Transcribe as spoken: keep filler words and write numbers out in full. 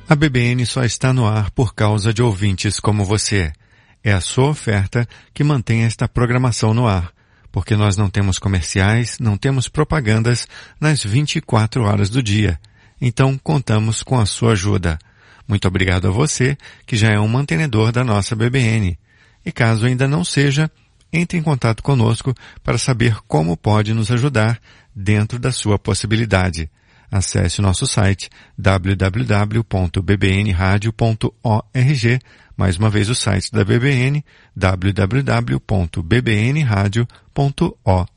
A B B N só está no ar por causa de ouvintes como você. É a sua oferta que mantém esta programação no ar, porque nós não temos comerciais, não temos propagandas nas vinte e quatro horas do dia. Então, contamos com a sua ajuda. Muito obrigado a você, que já é um mantenedor da nossa B B N. E caso ainda não seja, entre em contato conosco para saber como pode nos ajudar dentro da sua possibilidade. Acesse o nosso site w w w ponto b b n radio ponto org, mais uma vez o site da B B N, w w w ponto b b n radio ponto org.